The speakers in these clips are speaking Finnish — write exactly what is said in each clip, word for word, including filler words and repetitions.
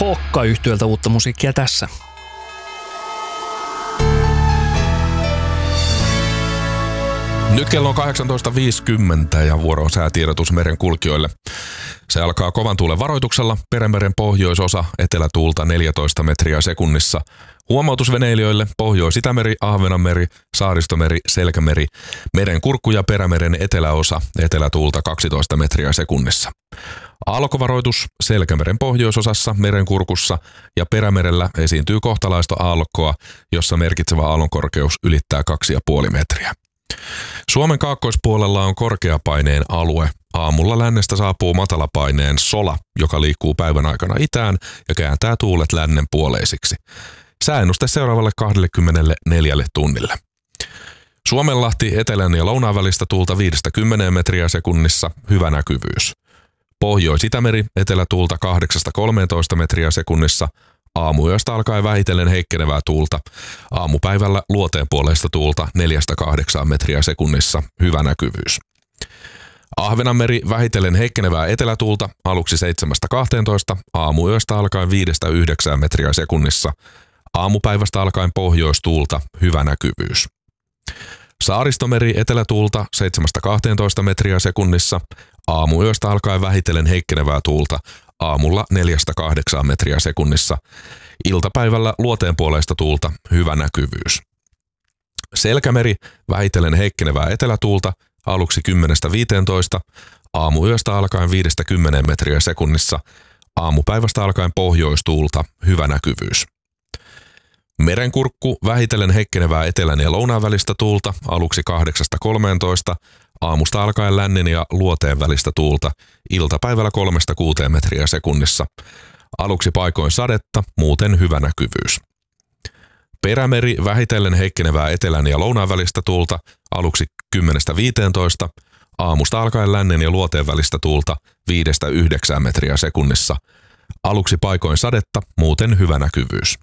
Hokka-yhtyöltä uutta musiikkia tässä. Nyt kello on kahdeksantoista viisikymmentä ja vuoro on säätiedotus merenkulkijoille. Se alkaa kovan tuulen varoituksella. Perämeren pohjoisosa, etelätuulta neljätoista metriä sekunnissa. Huomautus veneilijöille: Pohjois-Itämeri, Ahvenanmeri, Saaristomeri, Selkämeri, merenkurkku ja perämeren eteläosa, etelätuulta kaksitoista metriä sekunnissa. Aallokkovaroitus: Selkämeren pohjoisosassa, merenkurkussa ja perämerellä esiintyy kohtalaista aallokkoa, jossa merkitsevä aallonkorkeus ylittää kaksi pilkku viisi metriä. Suomen kaakkoispuolella on korkeapaineen alue. Aamulla lännestä saapuu matalapaineen sola, joka liikkuu päivän aikana itään ja kääntää tuulet lännen puoleisiksi. Sääennuste seuraavalle kaksikymmentäneljä tunnille. Suomenlahti etelän ja lounaan välistä tuulta viidestä kymmeneen metriä sekunnissa, hyvä näkyvyys. Pohjois-Itämeri etelätuulta kahdeksasta kolmeentoista metriä sekunnissa, aamuyöstä alkaen vähitellen heikkenevää tuulta. Aamupäivällä luoteenpuoleista tuulta neljästä kahdeksaan metriä sekunnissa, hyvä näkyvyys. Ahvenanmeri vähitellen heikkenevää etelätuulta, aluksi seitsemästä kahteentoista, aamuyöstä alkaen viidestä yhdeksään metriä sekunnissa. Aamupäivästä alkaen pohjoistuulta, hyvä näkyvyys. Saaristomeri etelätuulta seitsemästä kahteentoista metriä sekunnissa, aamuyöstä alkaen vähitellen heikkenevää tuulta, aamulla neljästä kahdeksaan metriä sekunnissa. Iltapäivällä luoteenpuoleista tuulta, hyvä näkyvyys. Selkämeri vähitellen heikkenevää etelätuulta, aluksi kymmenestä viiteentoista, aamuyöstä alkaen viidestä kymmeneen metriä sekunnissa, aamupäivästä alkaen pohjoistuulta, hyvä näkyvyys. Merenkurkku vähitellen heikkenevää etelän ja lounaan välistä tuulta, aluksi kahdeksasta kolmeentoista, aamusta alkaen lännen ja luoteen välistä tuulta, iltapäivällä kolmesta kuuteen metriä sekunnissa. Aluksi paikoin sadetta, muuten hyvä näkyvyys. Perämeri vähitellen heikkenevää etelän ja lounaan välistä tuulta, aluksi kymmenestä viiteentoista, aamusta alkaen lännen ja luoteen välistä tuulta, viidestä yhdeksään metriä sekunnissa. Aluksi paikoin sadetta, muuten hyvä näkyvyys.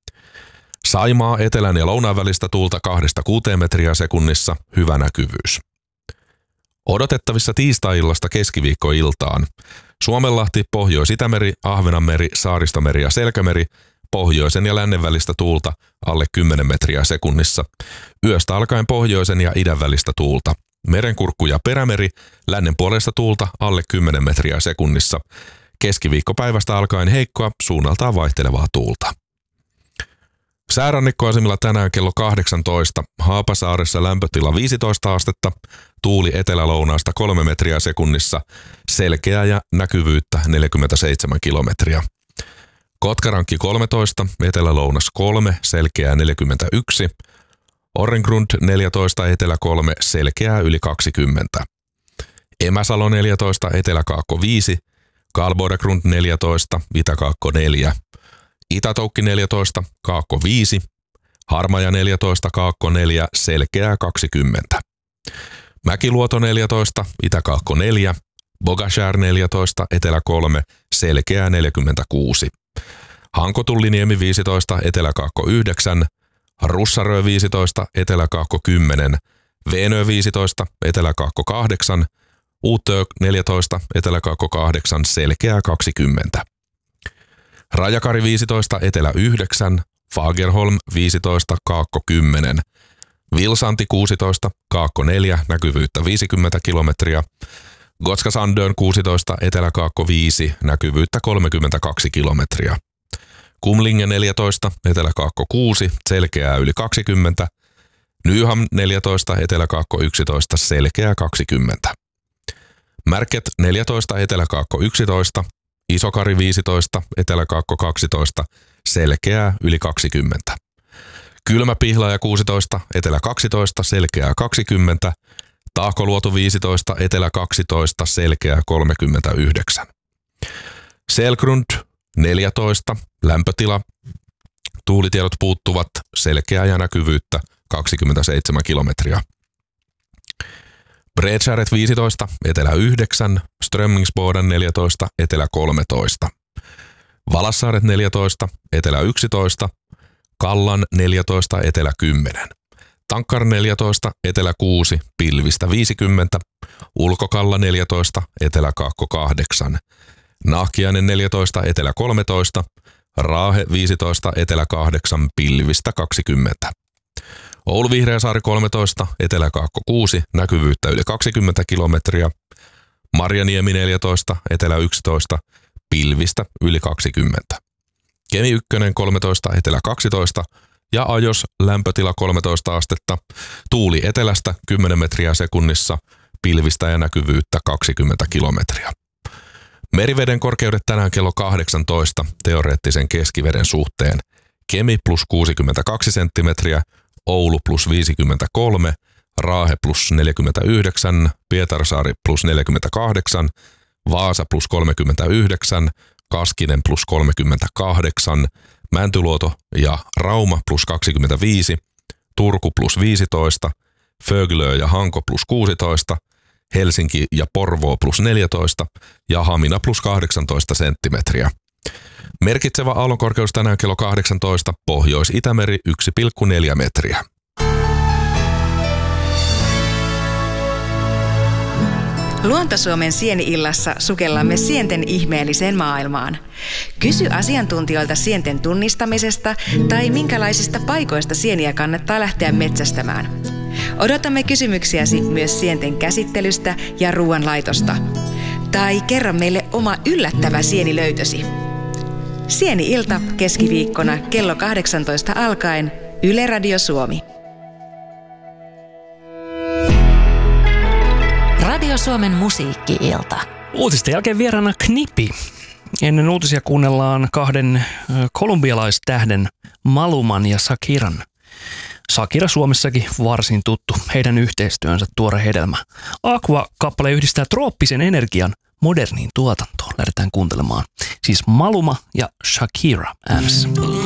Saimaa etelän ja lounaan välistä tuulta kahdesta kuuteen metriä sekunnissa, hyvä näkyvyys. Odotettavissa tiistai-illasta keskiviikkoiltaan. Suomenlahti, Pohjois-Itämeri, Ahvenanmeri, Saaristomeri ja Selkämeri, pohjoisen ja lännen välistä tuulta alle kymmenen metriä sekunnissa. Yöstä alkaen pohjoisen ja idän välistä tuulta. Merenkurkku ja perämeri, lännen puolesta tuulta alle kymmenen metriä sekunnissa. Keskiviikkopäivästä alkaen heikkoa, suunnaltaan vaihtelevaa tuulta. Säärannikkoasemilla tänään kello kahdeksantoista, Haapasaaressa lämpötila viisitoista astetta, tuuli etelälounaasta kolme metriä sekunnissa, selkeää ja näkyvyyttä neljäkymmentäseitsemän kilometriä. Kotkarankki kolmetoista, etelälounas kolme, selkeää neljäkymmentäyksi, Orrengrund neljätoista, etelä kolme, selkeää yli kaksikymmentä. Emäsalo neljätoista, eteläkaakko viisi, Karlbodagrund neljätoista, itäkaakko neljä. Itätoukki neljätoista, kaakko viisi, Harmaja neljätoista, kaakko neljä, selkeää kaksikymmentä. Mäkiluoto neljätoista, itäkaakko neljä, Bogashär neljätoista, etelä kolme, selkeää neljäkymmentäkuusi. Hankotulliniemi viisitoista, eteläkaakko yhdeksän, Russarö viisitoista, eteläkaakko kymmenen, Veenö viisitoista, eteläkaakko kahdeksan, Uutö neljätoista, eteläkaakko kahdeksan, selkeää kaksikymmentä. Rajakari viisitoista, etelä yhdeksän, Fagerholm viisitoista, kaakko kymmenen, Vilsanti kuusitoista, kaakko neljä, näkyvyyttä viisikymmentä kilometriä, Gotska Sandön kuusitoista, eteläkaakko viisi, näkyvyyttä kolmekymmentäkaksi kilometriä, Kumlinge neljätoista, eteläkaakko kuusi, selkeää yli kaksikymmentä, Nyham neljätoista, eteläkaakko yksitoista, selkeää kaksikymmentä, Märket neljätoista, eteläkaakko yksitoista, Isokari viisitoista, eteläkaakko kaksitoista, selkeää yli kaksikymmentä. Kylmäpihlaaja kuusitoista, etelä kaksitoista, selkeää kaksikymmentä. Tahkoluoto viisitoista, etelä kaksitoista, selkeää kolmekymmentäyhdeksän. Selgrund neljätoista, lämpötila. Tuulitiedot puuttuvat, selkeää ja näkyvyyttä kaksikymmentäseitsemän kilometriä. Bredskäret viisitoista, etelä yhdeksän, Strömmingsboden neljätoista, etelä kolmetoista. Valassaaret neljätoista, etelä yksitoista, Kallan neljätoista, etelä kymmenen. Tankkar neljätoista, etelä kuusi, pilvistä viisikymmentä, Ulkokalla neljätoista, eteläkaakko kahdeksan. Nahkiainen neljätoista, Etelä kolmetoista, Raahe viisitoista, Etelä kahdeksan, pilvistä kaksikymmentä. Oulu Vihreäsaari kolmetoista, Etelä-Kaakko kuusi, näkyvyyttä yli kaksikymmentä kilometriä. Marjaniemi neljätoista, Etelä yksitoista, pilvistä yli kaksikymmentä. Kemi yksi kolmetoista, Etelä kaksitoista ja Ajos lämpötila kolmetoista astetta. Tuuli etelästä kymmenen metriä sekunnissa, pilvistä ja näkyvyyttä kaksikymmentä kilometriä. Meriveden korkeudet tänään kello kahdeksantoista teoreettisen keskiveden suhteen. Kemi plus kuusikymmentäkaksi senttimetriä, Oulu plus viisikymmentäkolme, Raahe plus neljäkymmentäyhdeksän, Pietarsaari plus neljäkymmentäkahdeksan, Vaasa plus kolmekymmentäyhdeksän, Kaskinen plus kolmekymmentäkahdeksan, Mäntyluoto ja Rauma plus kaksikymmentäviisi, Turku plus viisitoista, Föglö ja Hanko plus kuusitoista, Helsinki ja Porvoo plus neljätoista ja Hamina plus kahdeksantoista senttimetriä. Merkitsevä aallonkorkeus tänään kello kahdeksantoista, Pohjois-Itämeri yksi pilkku neljä metriä. Luontosuomen sieni-illassa sukellamme sienten ihmeelliseen maailmaan. Kysy asiantuntijoilta sienten tunnistamisesta tai minkälaisista paikoista sieniä kannattaa lähteä metsästämään. Odotamme kysymyksiäsi myös sienten käsittelystä ja ruoanlaitosta. Tai kerro meille oma yllättävä sienilöytösi. Sieni-ilta keskiviikkona kello kahdeksantoista alkaen Yle Radio Suomi. Radio Suomen musiikki-ilta. Uutisten jälkeen vieraana Knipi. Ennen uutisia kuunnellaan kahden kolumbialaistähden Maluman ja Shakiran. Shakira Suomessakin varsin tuttu, heidän yhteistyönsä tuore hedelmä. Aqua-kappale yhdistää trooppisen energian moderniin tuotantoon. Lähdetään kuuntelemaan. Siis Maluma ja Shakira äänessä.